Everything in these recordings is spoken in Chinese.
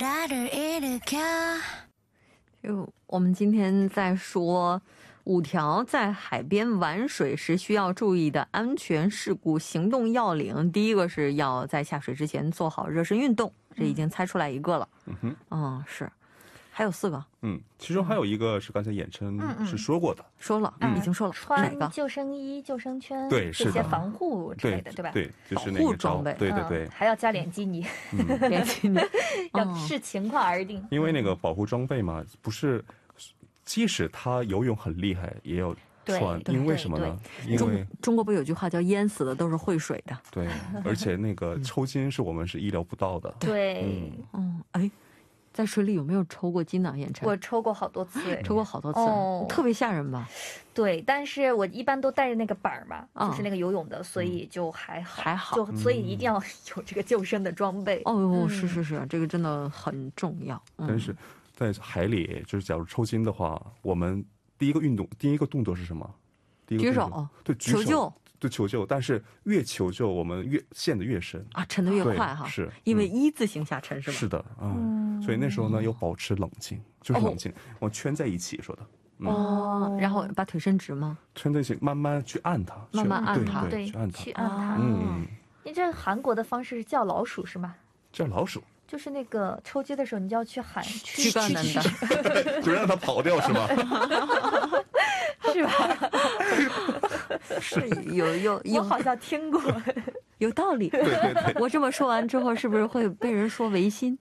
就我们今天在说5条在海边玩水时需要注意的安全事故行动要领。第一个是要在下水之前做好热身运动，这已经猜出来一个了。是，还有4个。 其中还有一个是刚才衍琛是说过的， 说了，已经说了。哪个？ 穿救生衣、救生圈， 对，是的， 这些防护之类的，对吧？ 对，就是那保护装备， 对对对， 还要加脸基尼， 脸基尼要视情况而定。 因为那个保护装备嘛，不是，即使他游泳很厉害，也要穿，因为什么呢？因为中国不有句话叫淹死的都是会水的。 对，而且那个抽筋是我们是意料不到的。 对， 在水里有没有抽过筋呢？衍琛， 我抽过好多次， 抽过好多次，特别吓人吧？ 对，但是我一般都带着那个板嘛，就是那个游泳的，所以就还好，就所以一定要有这个救生的装备。 是，这个真的很重要。 但是在海里，就是假如抽筋的话，我们第一个动作是什么？ 举手， 对， 求救。 对，求救，但是越求救，我们越陷得越深啊， 沉得越快哈， 是因为一字形下沉是吧？ 是的，所以那时候呢，要保持冷静，就是冷静，我圈在一起说的。 然后把腿伸直吗？ 圈在一起，慢慢去按它， 慢慢按它， 对，去按它。 你这韩国的方式是叫老鼠是吗？ 叫老鼠。 就是那个抽筋的时候，你就要去喊驱赶的， 就让它跑掉是吗？ 是吧？ 是有， 我好像听过， 有道理。 对， 我这么说完之后，是不是会被人说违心？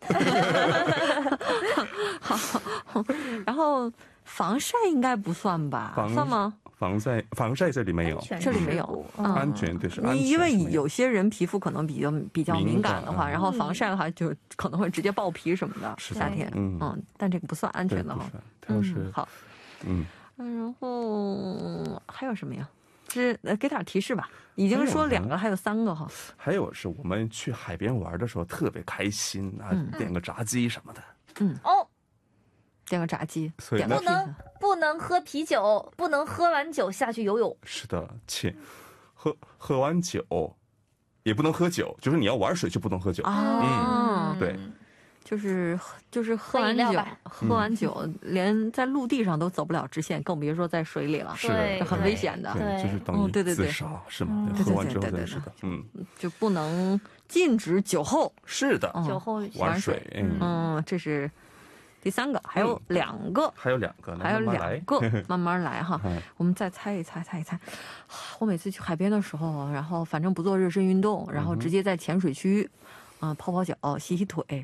好，然后防晒应该不算吧？算吗？ 防晒这里没有， 这里没有。 安全对是安全， 因为有些人皮肤可能比较敏感的话，然后防晒的话就可能会直接爆皮什么的。夏天，但这个不算安全的哈。好，然后还有什么呀？给点提示吧。已经说2个，还有3个哈。 还有是我们去海边玩的时候特别开心啊，点个炸鸡什么的。点个炸鸡， 不能喝啤酒，不能喝完酒下去游泳。 是的，喝完酒也不能喝酒，就是你要玩水就不能喝酒对， 就是喝完酒连在陆地上都走不了直线，更别说在水里了， 是很危险的。 对，就是等于自杀是吗？喝完之后再是的， 就不能禁止酒后， 是的， 酒后玩水， 这是第3个，还有2个， 还有2个， 慢慢来哈。我们再猜一猜。我每次去海边的时候，然后反正不做热身运动，然后直接在浅水区泡脚、洗腿，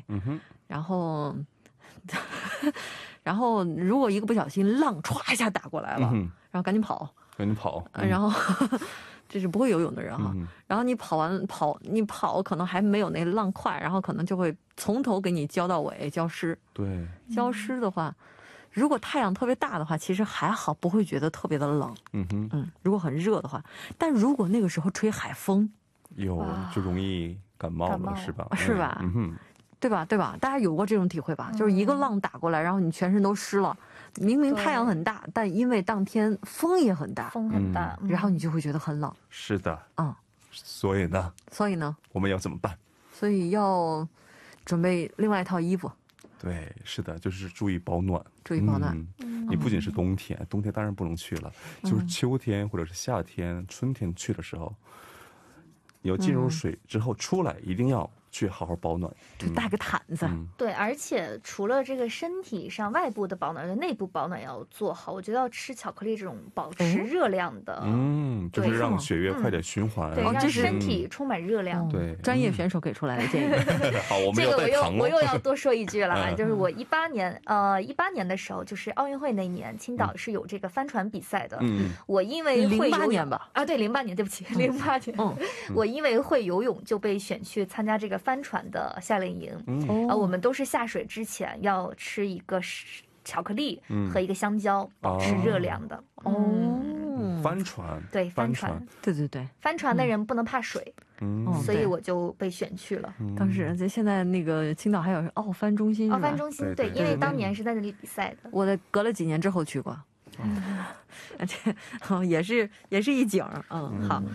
然后如果一个不小心浪歘一下打过来了，然后赶紧跑，然后这是不会游泳的人哈。然后你跑可能还没有那浪快，然后可能就会从头给你浇到尾，浇湿。对，浇湿的话，如果太阳特别大的话，其实还好，不会觉得特别的冷。如果很热的话，但如果那个时候吹海风， 就容易感冒了，是吧？ 是吧？对吧？大家有过这种体会吧？就是一个浪打过来，然后你全身都湿了。明明太阳很大，但因为当天风也很大，然后你就会觉得很冷。 是的，所以呢，我们要怎么办？ 所以要准备另外一套衣服。 对，是的，就是注意保暖。你不仅是冬天当然不能去了，就是秋天或者是夏天、春天去的时候，你要进入水之后出来，一定要去好好保暖， 就带个毯子。 对，而且除了这个身体上外部的保暖，内部保暖要做好。我觉得要吃巧克力这种保持热量的， 就是让血液快点循环， 对，让身体充满热量。 对，专业选手给出来的建议。 好，我们要带糖了。 我又要多说一句了，就是我18年的时候，就是奥运会那年，青岛是有这个帆船比赛的。我因为会游泳 08年吧？ 对，08年，对不起，08年。我因为会游泳，就被选去参加这个帆船的夏令营。我们都是下水之前要吃一个巧克力和一个香蕉，保持热量的。 帆船， 对，帆船， 对， 帆船的人不能怕水，所以我就被选去了。 当时现在那个青岛还有奥帆中心， 对，因为当年是在那里比赛的。 我隔了几年之后去过，也是一景。好。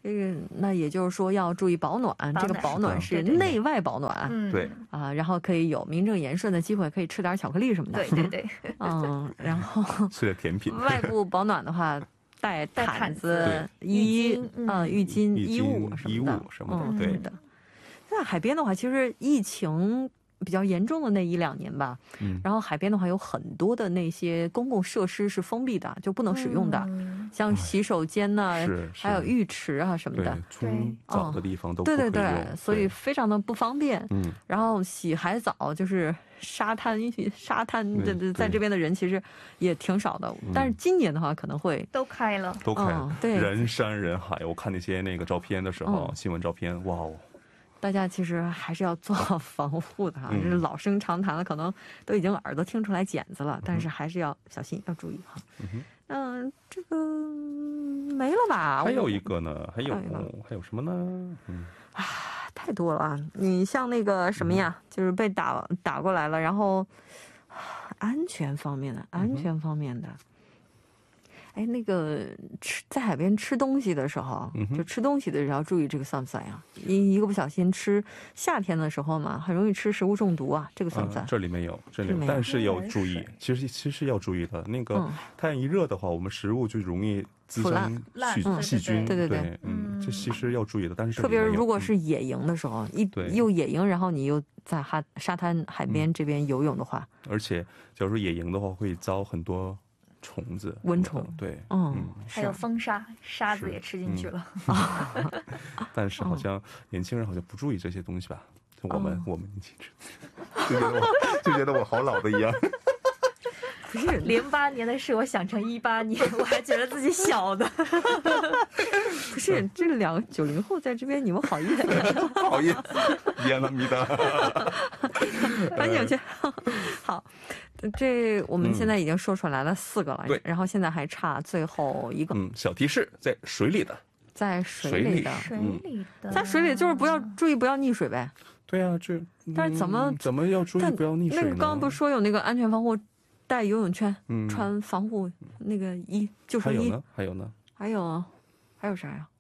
那也就是说要注意保暖，这个保暖是内外保暖， 对啊，然后可以有名正言顺的机会，可以吃点巧克力什么的， 对， 然后吃点甜品。 外部保暖的话，带毯子、浴巾、衣物什么的，对的。 在海边的话，其实疫情比较严重的那1-2年吧，然后海边的话有很多的那些公共设施是封闭的，就不能使用的，像洗手间呐，还有浴池啊什么的， 冲澡的地方都不可以用， 对，所以非常的不方便。然后洗海澡就是沙滩在这边的人其实也挺少的，但是今年的话可能会都开了， 对， 人山人海。我看那些照片的时候，新闻照片，哇哦！ 大家其实还是要做好防护的哈，这是老生常谈了，可能都已经耳朵听出来茧子了，但是还是要小心，要注意哈。这个没了吧？ 还有一个呢，还有什么呢？ 太多了。你像那个什么呀，就是被打过来了，然后安全方面的。哎，那个在海边吃东西的时候，就吃东西的人要注意这个算不算呀？一个不小心夏天的时候嘛，很容易吃食物中毒啊，这个算不算？ 这里没有，但是要注意，其实要注意的。那个太阳一热的话，我们食物就容易滋生细菌， 对， 这其实要注意的。但是特别如果是野营的时候，又野营，然后你又在沙滩海边这边游泳的话， 而且假如说野营的话，会遭很多虫子， 蚊虫， 对， 还有风沙子也吃进去了。 但是好像年轻人好像不注意这些东西吧？我们年轻人就觉得我好老的一样。 不是08年的事，我想成18年，我还觉得自己小的。 不是，这2个90后在这边，你们好意思？ 好意思，bien了，米达。 赶紧去。好。这我们现在已经说出来了4个了， 对， 然后现在还差最后一个。 小提示，在水里的， 在水里的， 在水里就是注意不要溺水呗。 对啊， 但是怎么要注意不要溺水呢？ 那个刚刚不是说有那个安全防护，带游泳圈，穿防护那个救生衣。 还有呢？ 还有啥呀？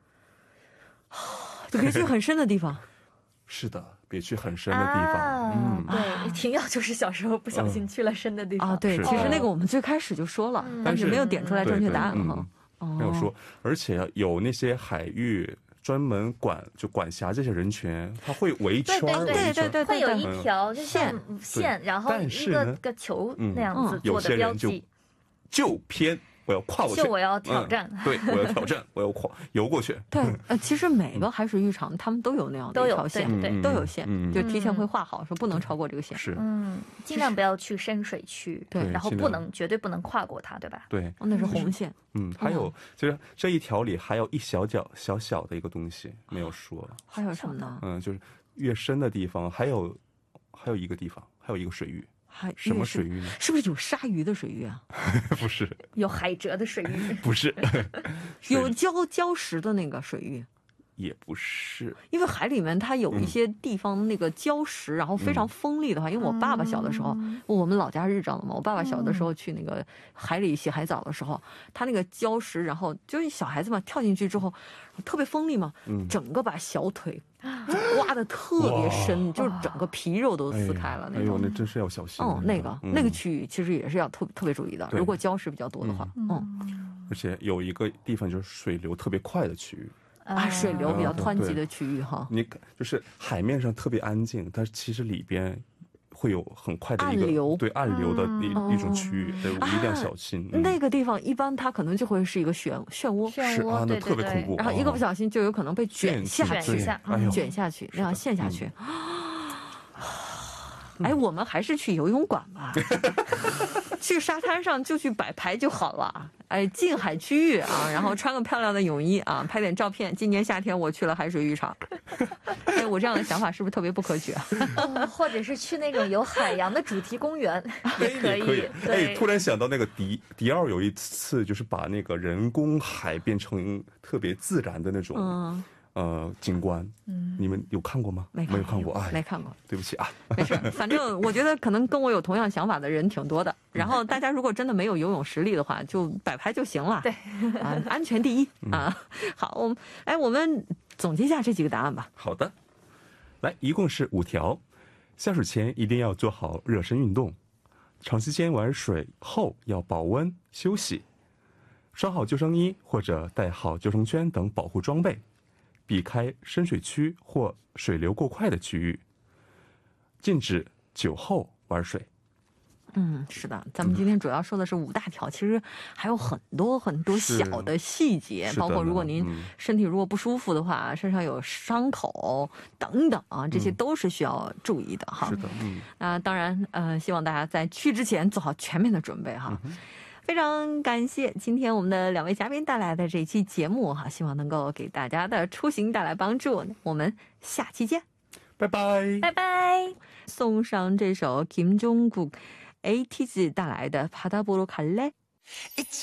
就别去很深的地方。 是的，别去很深的地方。 对，停药就是小时候不小心去了深的地方。 对，其实那个我们最开始就说了，但是没有点出来正确答案哈。 没有说，而且有那些海域专门管辖这些人群，他会围圈， 对，会有一条线，然后一个球那样子做的标记。 就偏我要跨过去， 我要挑战， 对，我要挑战，我要游过去。 对，其实每个海水浴场他们都有那样的一条线，都有线，就提前会画好，说不能超过这个线。 是， 尽量不要去深水区， 对， 然后绝对不能跨过它，对吧？ 对， 那是红线。 还有就是这一条里还有一小小的一个东西没有说， 还有什么呢？ 就是越深的地方还有一个地方，还有一个水域。什么水域呢？ 是不是有鲨鱼的水域啊？ 不是。 有海蜇的水域？ 不是。 有礁石的那个水域？ 也不是。 因为海里面它有一些地方那个礁石，然后非常锋利的话，因为我爸爸小的时候，我们老家日照的嘛，我爸爸小的时候去那个海里洗海澡的时候，他那个礁石，然后就是小孩子嘛，跳进去之后特别锋利嘛，整个把小腿刮得特别深，就是整个皮肉都撕开了那种。 那真是要小心。 那个区域其实也是要特别注意的，如果礁石比较多的话。 而且有一个地方就是水流特别快的区域。 水流比较湍急的区域哈， 你就是海面上特别安静，但是其实里边会有很快的一个暗流的一种区域，一定要小心。 那个地方一般它可能就会是一个漩涡， 是啊，那特别恐怖。 然后一个不小心就有可能被卷下去，那样陷下去。我们还是去游泳馆吧，去沙滩上就去摆拍就好了。近海区域啊，然后穿个漂亮的泳衣啊，拍点照片。今年夏天我去了海水浴场。我这样的想法是不是特别不科学？ 或者是去那种有海洋的主题公园也可以。 突然想到那个迪奥有一次就是把那个人工海变成特别自然的那种。 景观，你们有看过吗？ 没看过， 哎， 没看过， 对不起啊。 没事，反正我觉得可能跟我有同样想法的人挺多的。然后大家如果真的没有游泳实力的话，就摆拍就行了。 对， 安全第一啊。好，我们总结一下这几个答案吧。 好的，来，一共是5条。下水前一定要做好热身运动，长时间玩水后要保温休息，穿好救生衣或者带好救生圈等保护装备，避开深水区或水流过快的区域，禁止酒后玩水。 是的，咱们今天主要说的是5大条，其实还有很多很多小的细节，包括如果您身体如果不舒服的话，身上有伤口等等啊，这些都是需要注意的哈。 是的， 当然，希望大家在去之前做好全面的准备哈。非常感谢今天我们的2位嘉宾带来的这一期节目哈，希望能够给大家的出行帶來幫助。我們下期見， 拜拜， 拜拜。 送上這首김종국 ATEEZ帶來的바다 보러 갈래。